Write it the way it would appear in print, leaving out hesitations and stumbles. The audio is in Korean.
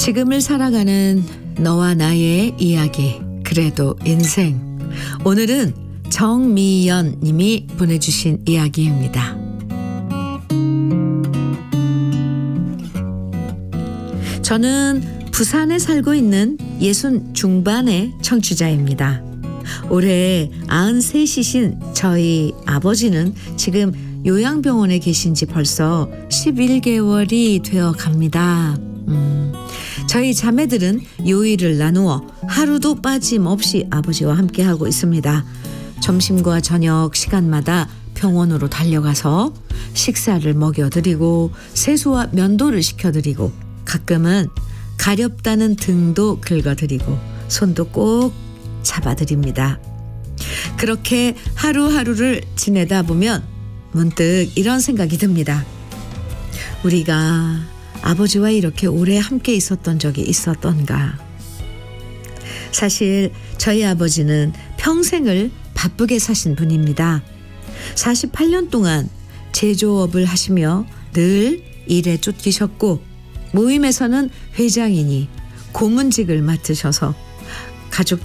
지금을 살아가는 너와 나의 이야기, 그래도 인생. 오늘은 정미연 님이 보내주신 이야기입니다. 저는 부산에 살고 있는 60 중반의 청취자입니다. 올해 93이신 저희 아버지는 지금 요양병원에 계신 지 벌써 11개월이 되어 갑니다. 저희 자매들은 요일을 나누어 하루도 빠짐없이 아버지와 함께하고 있습니다. 점심과 저녁 시간마다 병원으로 달려가서 식사를 먹여드리고 세수와 면도를 시켜드리고 가끔은 가렵다는 등도 긁어드리고 손도 꼭 잡아드립니다. 그렇게 하루하루를 지내다 보면 문득 이런 생각이 듭니다. 우리가 아버지와 이렇게 오래 함께 있었던 적이 있었던가. 사실 저희 아버지는 평생을 바쁘게 사신 분입니다. 48년 동안 제조업을 하시며 늘 일에 쫓기셨고 모임에서는 회장이니 고문직을 맡으셔서 가족